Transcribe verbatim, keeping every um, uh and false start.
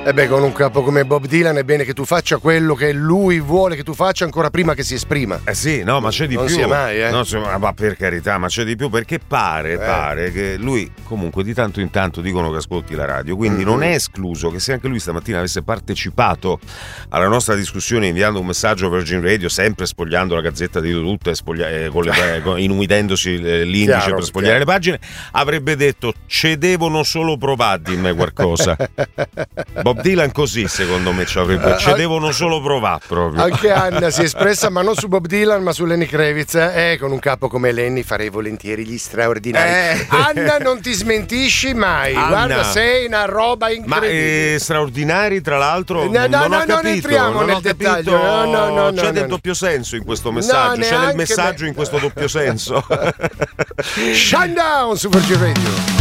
E beh, con un capo come Bob Dylan è bene che tu faccia quello che lui vuole che tu faccia ancora prima che si esprima. Eh sì, no, ma c'è di non più. Non sia mai, eh. No, ma per carità, ma c'è di più, perché pare, eh. pare che lui comunque di tanto in tanto dicono che ascolti la radio, quindi mm-hmm. non è escluso che se anche lui stamattina avesse partecipato alla nostra discussione inviando un messaggio a Virgin Radio, sempre spogliando la Gazzetta di tutto e spoglia- eh, con le, con, inumidendosi l'indice chiaro, per spogliare chiaro. le pagine, avrebbe detto cedevono solo provati in me qualcosa. Bob Dylan così secondo me ci avrebbe cedevono solo provare proprio. Anche Anna si è espressa, ma non su Bob Dylan ma su Lenny Kravitz. Eh, con un capo come Lenny farei volentieri gli straordinari. Eh. Anna, non ti smentisci mai. Anna. Guarda, sei una roba incredibile. Ma eh, straordinari, tra l'altro, no, non, no, non no, ho capito. Non entriamo non nel ho dettaglio. capito. No, no, no, c'è no, del no. doppio senso in questo messaggio. No, c'è del messaggio me... in questo doppio senso. Shinedown su Virgin Radio.